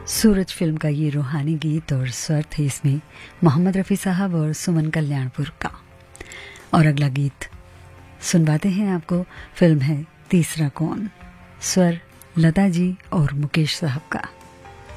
सूरज film का ये रूहानी गीत और स्वर थे इसमें मोहम्मद रफ़ी साहब और सुमन कल्याणपुर का। और अगला गीत सुनवाते हैं आपको। फिल्म है तीसरा कौन, स्वर लता जी और मुकेश साहब का।